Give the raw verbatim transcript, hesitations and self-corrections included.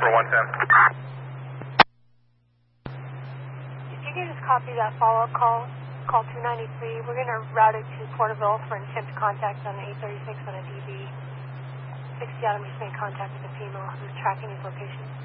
for one ten. If you can just copy that follow-up call, call two ninety-three. We're going to route it to Porterville for an attempt to contact on eight thirty-six on a D B. sixty Adam just made contact with the female who's tracking his location.